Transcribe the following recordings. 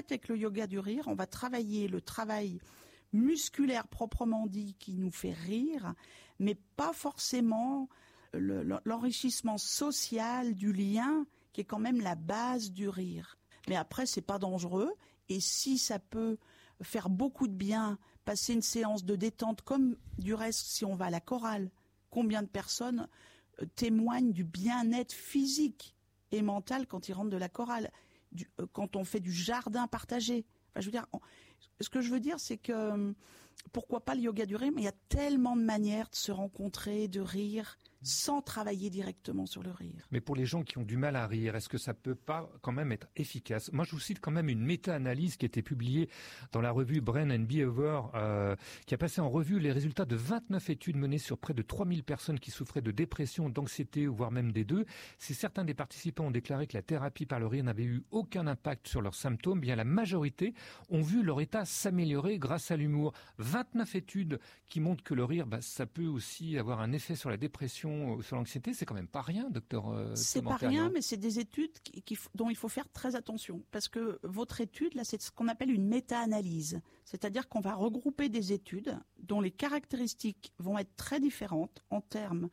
fait, avec le yoga du rire, on va travailler le travail musculaire proprement dit qui nous fait rire, mais pas forcément l'enrichissement social du lien qui est quand même la base du rire. Mais après, c'est pas dangereux. Et si ça peut faire beaucoup de bien, passer une séance de détente, comme du reste, si on va à la chorale, combien de personnes témoignent du bien-être physique et mental quand ils rentrent de la chorale, quand on fait du jardin partagé. Enfin, je veux dire, ce que je veux dire, c'est que pourquoi pas le yoga du rire, mais il y a tellement de manières de se rencontrer, de rire, sans travailler directement sur le rire. Mais pour les gens qui ont du mal à rire, est-ce que ça peut pas quand même être efficace? Moi, je vous cite quand même une méta-analyse qui a été publiée dans la revue Brain and Behavior, qui a passé en revue les résultats de 29 études menées sur près de 3000 personnes qui souffraient de dépression, d'anxiété, voire même des deux. Si certains des participants ont déclaré que la thérapie par le rire n'avait eu aucun impact sur leurs symptômes, bien la majorité ont vu leur état s'améliorer grâce à l'humour. 29 études qui montrent que le rire, ça peut aussi avoir un effet sur la dépression, sur l'anxiété. C'est quand même pas rien, docteur. C'est pas rien, mais c'est des études dont il faut faire très attention. Parce que votre étude, là, c'est ce qu'on appelle une méta-analyse. C'est-à-dire qu'on va regrouper des études dont les caractéristiques vont être très différentes en termes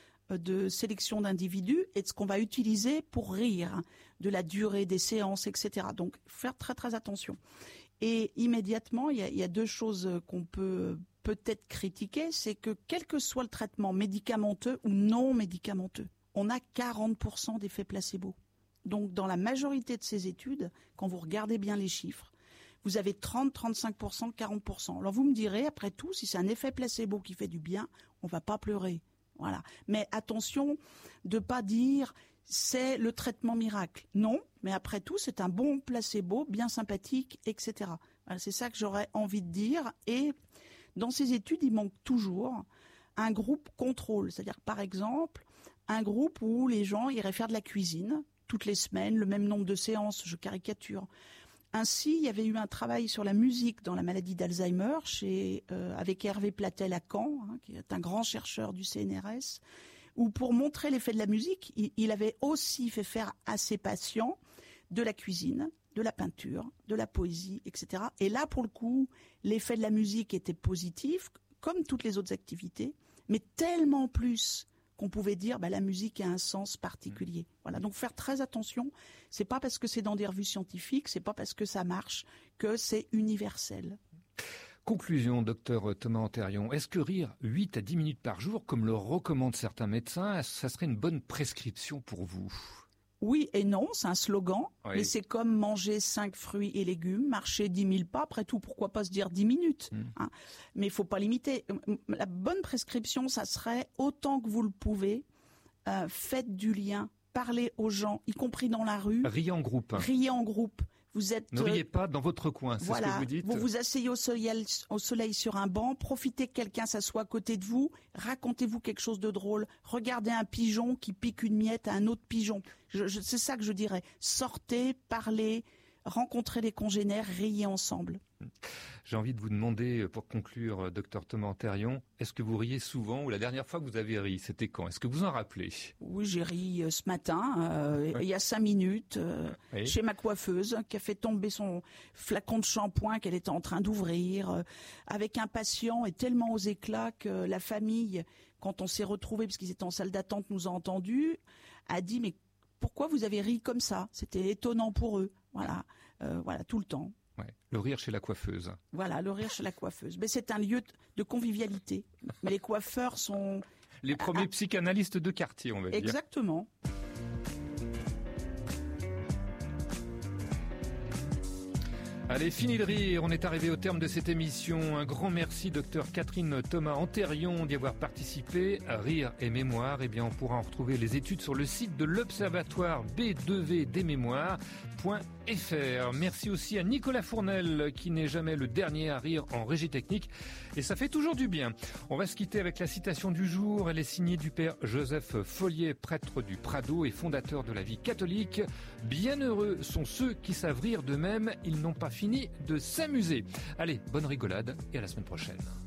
de sélection d'individus et de ce qu'on va utiliser pour rire, de la durée des séances, etc. Donc, faire très très attention. Et immédiatement, il y a deux choses qu'on peut-être critiquer, c'est que quel que soit le traitement médicamenteux ou non médicamenteux, on a 40% d'effets placebo. Donc, dans la majorité de ces études, quand vous regardez bien les chiffres, vous avez 30, 35%, 40%. Alors, vous me direz, après tout, si c'est un effet placebo qui fait du bien, on va pas pleurer. Voilà. Mais attention de pas dire c'est le traitement miracle. Non, mais après tout, c'est un bon placebo, bien sympathique, etc. Voilà, c'est ça que j'aurais envie de dire. Et dans ces études, il manque toujours un groupe contrôle. C'est-à-dire, par exemple, un groupe où les gens iraient faire de la cuisine toutes les semaines, le même nombre de séances, je caricature. Ainsi, il y avait eu un travail sur la musique dans la maladie d'Alzheimer avec Hervé Platel à Caen, qui est un grand chercheur du CNRS, où pour montrer l'effet de la musique, il avait aussi fait faire à ses patients de la cuisine, de la peinture, de la poésie, etc. Et là, pour le coup, l'effet de la musique était positif, comme toutes les autres activités, mais tellement plus qu'on pouvait dire la musique a un sens particulier. Voilà, donc faire très attention, c'est pas parce que c'est dans des revues scientifiques, c'est pas parce que ça marche que c'est universel. Conclusion, docteur Thomas Anthérion. Est-ce que rire 8 à 10 minutes par jour, comme le recommandent certains médecins, ça serait une bonne prescription pour vous? Oui et non, c'est un slogan, oui. Mais c'est comme manger 5 fruits et légumes, marcher 10 000 pas, après tout, pourquoi pas se dire 10 minutes hein. Mais il faut pas limiter. La bonne prescription, ça serait, autant que vous le pouvez, faites du lien, parlez aux gens, y compris dans la rue. Riez en groupe. Riez en groupe. Vous êtes, ne riez pas dans votre coin, c'est voilà, ce que vous dites. Vous vous asseyez au soleil sur un banc, profitez que quelqu'un s'assoit à côté de vous, racontez-vous quelque chose de drôle, regardez un pigeon qui pique une miette à un autre pigeon. C'est ça que je dirais. Sortez, parlez, rencontrez les congénères, riez ensemble. J'ai envie de vous demander, pour conclure, docteur Thomas Anthérion, est-ce que vous riez souvent ou la dernière fois que vous avez ri, c'était quand? Est-ce que vous en rappelez? Oui, j'ai ri ce matin, il y a 5 minutes, oui. Chez ma coiffeuse, qui a fait tomber son flacon de shampoing qu'elle était en train d'ouvrir, avec un patient et tellement aux éclats que la famille, quand on s'est retrouvés, parce qu'ils étaient en salle d'attente, nous a entendus, a dit « mais pourquoi vous avez ri comme ça ?» C'était étonnant pour eux, voilà, tout le temps. Ouais, le rire chez la coiffeuse. Voilà, le rire chez la coiffeuse. Mais c'est un lieu de convivialité. Mais les coiffeurs sont... Les premiers psychanalystes de quartier, on va dire. Exactement. Allez, fini de rire, on est arrivé au terme de cette émission. Un grand merci, docteur Catherine Thomas Anthérion, d'y avoir participé. À Rire et Mémoire, on pourra en retrouver les études sur le site de l'Observatoire B2V des Mémoires.fr. Merci aussi à Nicolas Fournel, qui n'est jamais le dernier à rire en régie technique. Et ça fait toujours du bien. On va se quitter avec la citation du jour. Elle est signée du père Joseph Folliet, prêtre du Prado et fondateur de la vie catholique. Bienheureux sont ceux qui savent rire d'eux-mêmes. Ils n'ont pas fini de s'amuser. Allez, bonne rigolade et à la semaine prochaine.